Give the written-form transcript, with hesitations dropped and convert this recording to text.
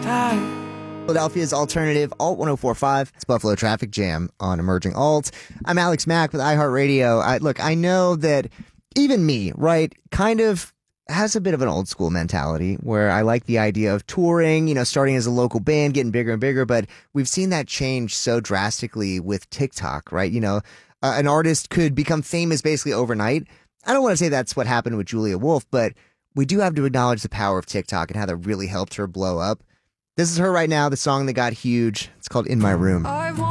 Philadelphia's alternative Alt 1045. It's Buffalo Traffic Jam on Emerging Alt. I'm Alex Mack with iHeartRadio. I know that even me, right, kind of has a bit of an old school mentality where I like the idea of touring, starting as a local band, getting bigger and bigger. But we've seen that change so drastically with TikTok, right? An artist could become famous basically overnight. I don't want to say that's what happened with Julia Wolf, but we do have to acknowledge the power of TikTok and how that really helped her blow up. This is her right now, the song that got huge. It's called In My Room.